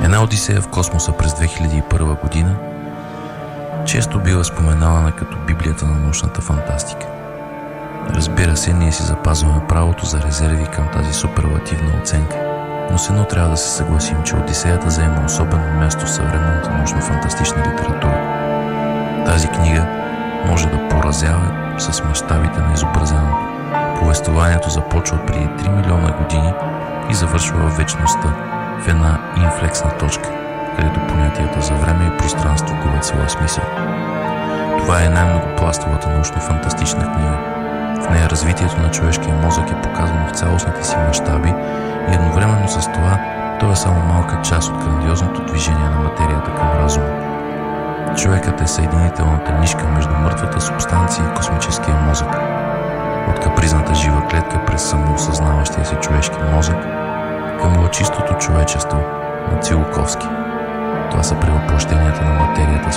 Една Одисея в космоса през 2001 година често бива споменавана като Библията на научната фантастика. Разбира се, ние си запазваме правото за резерви към тази суперлативна оценка, но с едно трябва да се съгласим, че Одисеята заема особено място в съвременната научно-фантастична литература. Тази книга може да поразява с мащабите на изобразеното. Повествованието започва преди 3 милиона години и завършва в вечността, в една инфлексна точка, където понятията за време и пространство губят своя смисъл. Това е най-многопластовата научно-фантастична книга. В нея развитието на човешкия мозък е показано в цялостните си мащаби и едновременно с това той е само малка част от грандиозното движение на материята към разума. Човекът е съединителната нишка между мъртвата субстанция и космическия мозък. От капризната жива клетка през самоосъзнаващия се човешки мозък към лъчистото човечество на Цилковски. Това са превъплъщенията на материята